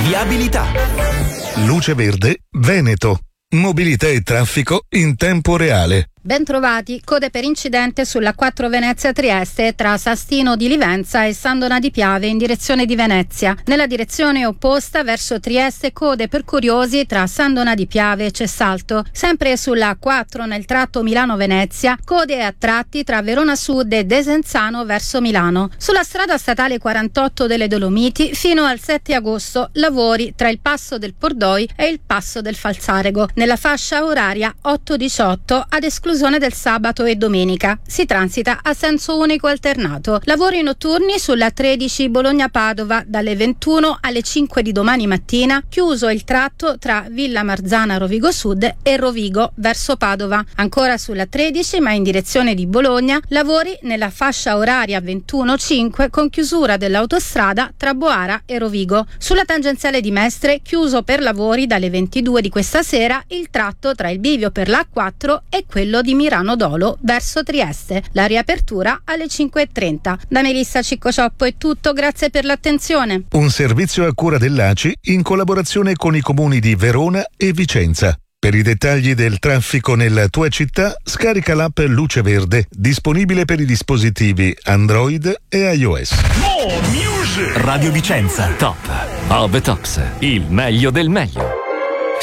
Viabilità. Luce Verde Veneto. Mobilità e traffico in tempo reale. Bentrovati, code per incidente sulla 4 Venezia-Trieste tra Sastino di Livenza e Sandona di Piave in direzione di Venezia. Nella direzione opposta verso Trieste code per curiosi tra Sandona di Piave e Cessalto. Sempre sulla 4 nel tratto Milano-Venezia, code a tratti tra Verona Sud e Desenzano verso Milano. Sulla strada statale 48 delle Dolomiti fino al 7 agosto lavori tra il passo del Pordoi e il passo del Falzarego. Nella fascia oraria 8-18 ad esclusione del sabato e domenica. Si transita a senso unico alternato. Lavori notturni sulla 13 Bologna-Padova dalle 21 alle 5 di domani mattina, chiuso il tratto tra Villa Marzana Rovigo Sud e Rovigo verso Padova. Ancora sulla 13 ma in direzione di Bologna, lavori nella fascia oraria 21-5 con chiusura dell'autostrada tra Boara e Rovigo. Sulla tangenziale di Mestre, chiuso per lavori dalle 22 di questa sera il tratto tra il bivio per l'A4 e quello di Mirano Dolo verso Trieste. La riapertura alle 5:30. Da Melissa Ciccocioppo è tutto, grazie per l'attenzione. Un servizio a cura dell'ACI in collaborazione con i comuni di Verona e Vicenza. Per i dettagli del traffico nella tua città, scarica l'app Luce Verde, disponibile per i dispositivi Android e iOS. Radio Vicenza. Top of the Tops. Il meglio del meglio.